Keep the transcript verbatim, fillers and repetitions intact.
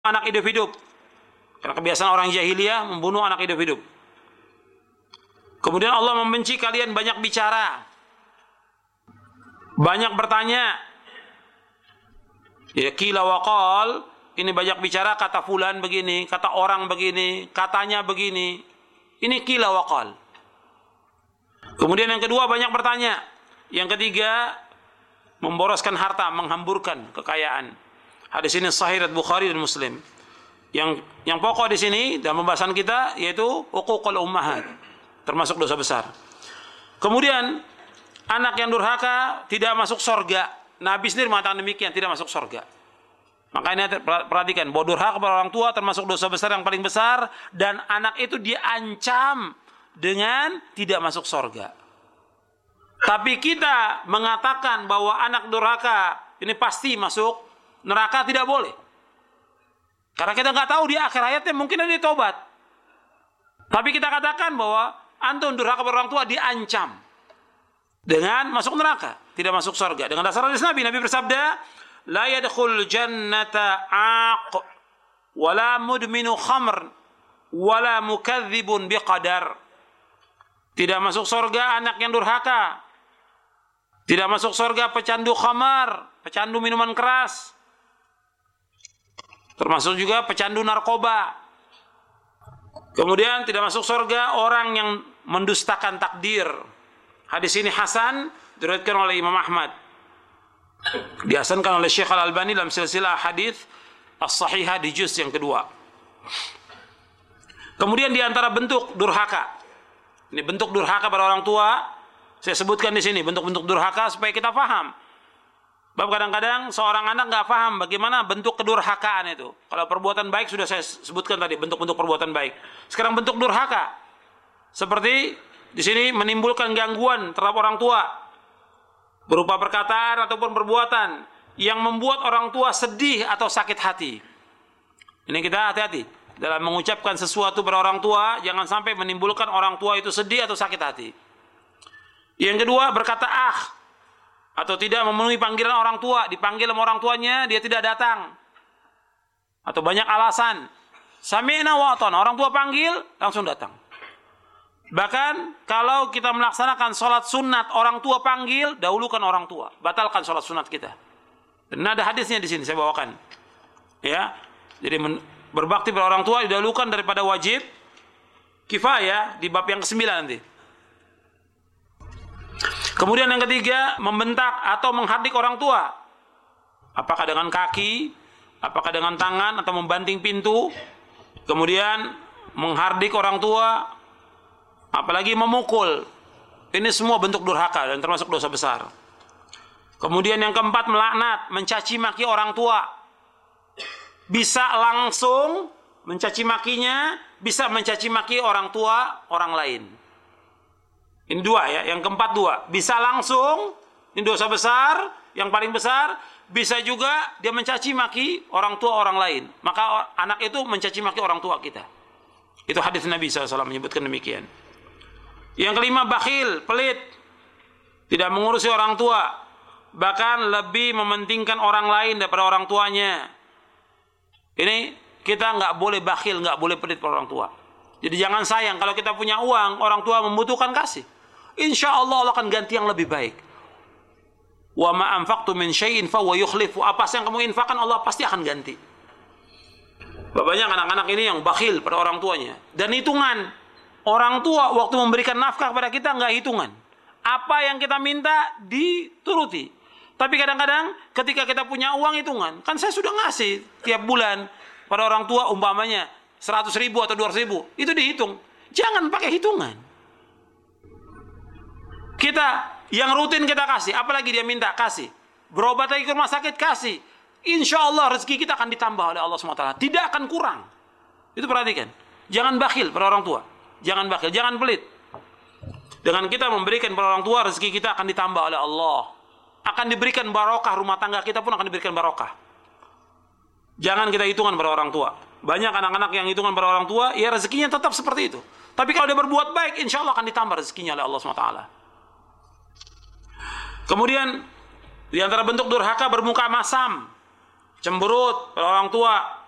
anak hidup-hidup. Karena kebiasaan orang jahiliyah membunuh anak hidup-hidup. Kemudian Allah membenci kalian banyak bicara, banyak bertanya. Ya, qila wa qal, ini banyak bicara, kata fulan begini, kata orang begini, katanya begini. Ini qila wa qal. Kemudian yang kedua banyak bertanya. Yang ketiga memboroskan harta, menghamburkan kekayaan. Hadis ini sahih riwayat Bukhari dan Muslim. Yang yang pokok di sini dalam pembahasan kita yaitu uququl ummahat, termasuk dosa besar. Kemudian anak yang durhaka tidak masuk surga. Nabi sendiri mengatakan demikian, tidak masuk surga. Makanya perhatikan, bahwa durhaka kepada orang tua termasuk dosa besar yang paling besar, dan anak itu diancam dengan tidak masuk surga. Tapi kita mengatakan bahwa anak durhaka ini pasti masuk neraka, tidak boleh. Karena kita nggak tahu di akhir hayatnya mungkin ada tobat. Tapi kita katakan bahwa antum durhaka kepada orang tua diancam dengan masuk neraka, tidak masuk surga. Dengan dasar hadis Nabi, Nabi bersabda, la yadkhul jannata 'aq wala mudminu khamr wala mukadzibun biqadar. Tidak masuk surga anak yang durhaka. Tidak masuk surga pecandu khamar, pecandu minuman keras. Termasuk juga pecandu narkoba. Kemudian tidak masuk surga orang yang mendustakan takdir. Hadis ini hasan, diriwayatkan oleh Imam Ahmad. Dihasankan oleh Syekh Al-Albani dalam silsilah hadis as-sahihah di juz yang kedua. Kemudian di antara bentuk durhaka. Ini bentuk durhaka pada orang tua, saya sebutkan di sini bentuk-bentuk durhaka supaya kita paham. Sebab kadang-kadang seorang anak nggak paham bagaimana bentuk kedurhakaan itu. Kalau perbuatan baik sudah saya sebutkan tadi bentuk-bentuk perbuatan baik. Sekarang bentuk durhaka, seperti di sini menimbulkan gangguan terhadap orang tua berupa perkataan ataupun perbuatan yang membuat orang tua sedih atau sakit hati. Ini kita hati-hati dalam mengucapkan sesuatu pada orang tua, jangan sampai menimbulkan orang tua itu sedih atau sakit hati. Yang kedua, berkata ah atau tidak memenuhi panggilan orang tua, dipanggil sama orang tuanya dia tidak datang, atau banyak alasan. Sami'na wa ata'na, orang tua panggil langsung datang. Bahkan kalau kita melaksanakan sholat sunat, orang tua panggil, dahulukan orang tua, batalkan sholat sunat kita. Dan ada hadisnya di sini saya bawakan. Ya, jadi berbakti pada orang tua didahulukan daripada wajib kifayah di bab yang kesembilan nanti. Kemudian yang ketiga, membentak atau menghardik orang tua. Apakah dengan kaki, apakah dengan tangan, atau membanting pintu. Kemudian menghardik orang tua, apalagi memukul. Ini semua bentuk durhaka dan termasuk dosa besar. Kemudian yang keempat, melaknat, mencaci maki orang tua. Bisa langsung mencaci makinya, bisa mencaci maki orang tua orang lain. Ini dua ya, yang keempat dua. Bisa langsung, ini dosa besar, yang paling besar. Bisa juga dia mencaci maki orang tua orang lain. Maka anak itu mencaci maki orang tua kita. Itu hadis Nabi shallallahu alaihi wasallam menyebutkan demikian. Yang kelima, bakhil, pelit. Tidak mengurusi orang tua. Bahkan lebih mementingkan orang lain daripada orang tuanya. Ini kita nggak boleh bakhil, nggak boleh pelit pada orang tua. Jadi jangan sayang, kalau kita punya uang, orang tua membutuhkan, kasih. Insya Allah Allah akan ganti yang lebih baik. Wa ma anfaqtu min syai'in fa huwa yukhlifu. Apa yang kamu infakkan Allah pasti akan ganti. Banyak anak-anak ini yang bakhil pada orang tuanya. Dan hitungan. Orang tua waktu memberikan nafkah kepada kita nggak hitungan. Apa yang kita minta dituruti. Tapi kadang-kadang ketika kita punya uang hitungan. Kan saya sudah ngasih tiap bulan pada orang tua umpamanya seratus ribu atau dua ratus ribu. Itu dihitung. Jangan pakai hitungan. Kita yang rutin kita kasih, apalagi dia minta, kasih. Berobat lagi ke rumah sakit, kasih. Insya Allah rezeki kita akan ditambah oleh Allah subhanahu wa taala. Tidak akan kurang. Itu perhatikan. Jangan bakhil pada orang tua. Jangan bakhil, jangan pelit. Dengan kita memberikan pada orang tua, rezeki kita akan ditambah oleh Allah. Akan diberikan barokah, rumah tangga kita pun akan diberikan barokah. Jangan kita hitungan pada orang tua. Banyak anak-anak yang hitungan pada orang tua, ya rezekinya tetap seperti itu. Tapi kalau dia berbuat baik, insya Allah akan ditambah rezekinya oleh Allah subhanahu wa taala. Kemudian di antara bentuk durhaka, bermuka masam, cemberut pada orang tua.